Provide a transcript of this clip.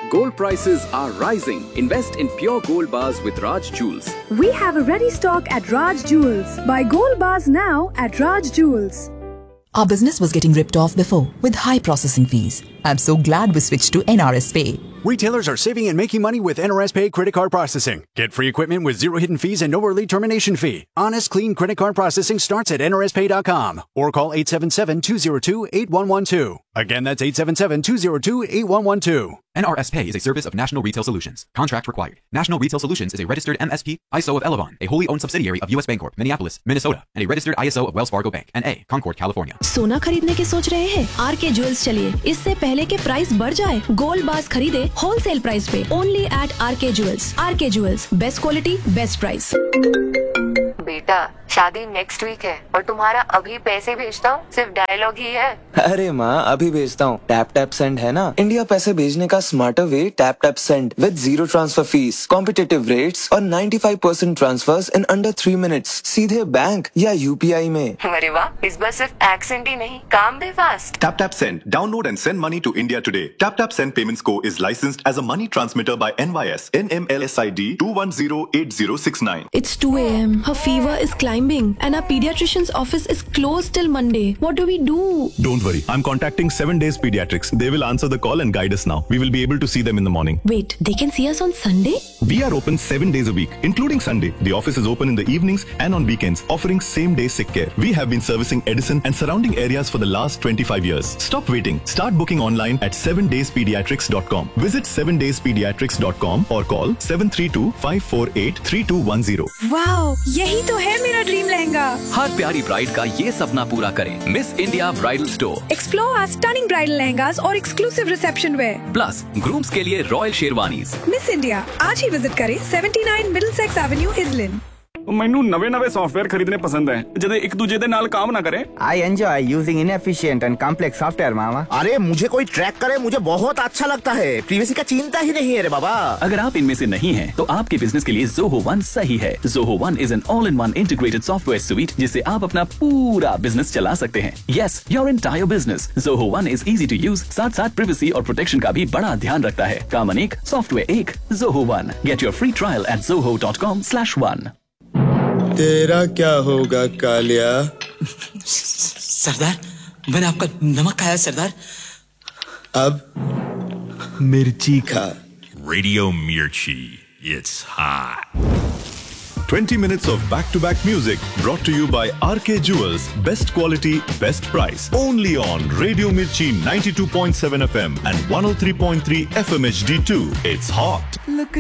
Gold prices are rising. Invest in pure gold bars with Raj Jewels. We have a ready stock at Raj Jewels. Buy gold bars now at Raj Jewels. Our business was getting ripped off before with high processing fees. I'm so glad we switched to NRS Pay. Retailers are saving and making money with NRS Pay credit card processing. Get free equipment with zero hidden fees and no early termination fee. Honest, clean credit card processing starts at nrspay.com or call 877-202-8112. Again, that's 877-202-8112. NRS Pay is a service of National Retail Solutions. Contract required. National Retail Solutions is a registered MSP, ISO of Elavon, a wholly owned subsidiary of US Bancorp, Minneapolis, Minnesota, and a registered ISO of Wells Fargo Bank, N.A., Concord, California. सोना खरीदने की सोच रहे हैं? R K jewels चलिए, इससे पहले के प्राइस बढ़ जाए, गोल्ड बार्स खरीदे होलसेल प्राइस पे, only eight R K jewels. R K jewels, best quality, best price. बेटा, शादी नेक्स्ट वीक है और तुम्हारा अभी पैसे भेजता हूँ सिर्फ डायलॉग ही है. अरे माँ, अभी भेजता हूँ. टैप टैप सेंड है ना, इंडिया पैसे भेजने का smarter way. Tap tap send with zero transfer fees, competitive rates और 95% ट्रांसफर्स इन अंडर 3 मिनट्स, सीधे बैंक या यूपीआई में. अरे वाह, इस बार सिर्फ एक्सेंट ही नहीं, काम भी fast. Tap Tap Send. Download and send money to India today. Tap Tap Send Payments Co. is licensed as a money transmitter by NYS, NMLSID 2108069. It's 2 a.m. Her fever is climbing and our pediatrician's office is closed till Monday. What do we do? Don't worry. I'm contacting 7 Days Pediatrics. They will answer the call and guide us now. We will be able to see them in the morning. Wait, they can see us on Sunday? We are open 7 days a week, including Sunday. The office is open in the evenings and on weekends, offering same-day sick care. We have been servicing Edison and surrounding areas for the last 25 years. Stop waiting. Start booking online at 7dayspediatrics.com. Visit 7dayspediatrics.com or call 732-548-3210. Wow, यही तो है मेरा dream lehenga. हर प्यारी bride का ये सपना पूरा करें. Miss India bridal store. Explore our stunning bridal lehengas और exclusive reception wear. Plus grooms के लिए रॉयल शेरवानीज. Miss India, आज ही विजिट करें 79 Middlesex Avenue, Islin. ਮੈਨੂੰ ਨਵੇਂ ਸੌਫਟਵੇਅਰ ਖਰੀਦਣੇ ਪਸੰਦ ਹੈ ਜਿਹੜੇ ਇੱਕ ਦੂਜੇ ਦੇ ਨਾਲ ਕੰਮ ਨਾ ਕਰੇ. I enjoy using inefficient and complex software, मामा. अरे मुझे कोई ट्रैक करे मुझे बहुत अच्छा लगता है. प्रीवियसी का चिंता ही नहीं है रे बाबा. अगर आप इनमें से नहीं हैं, तो आपके बिजनेस के लिए Zoho One सही है. Zoho One is an all-in-one integrated software suite जिससे आप अपना पूरा बिजनेस चला सकते हैं. Yes, your entire business. Zoho One is easy to use. साथ-साथ privacy और प्रोटेक्शन का भी बड़ा ध्यान रखता है. काम अनेक, सॉफ्टवेयर एक. Zoho One. Get your free trial at zoho.com/one. तेरा क्या होगा कालिया? सरदार, मैंने आपका नमक खाया सरदार. अब मिर्ची खा. Radio Mirchi. It's hot. 20 minutes of back-to-back music brought to you by RK Jewels. Best quality, best price. Only on Radio Mirchi 92.7 FM and 103.3 FM HD2. It's hot.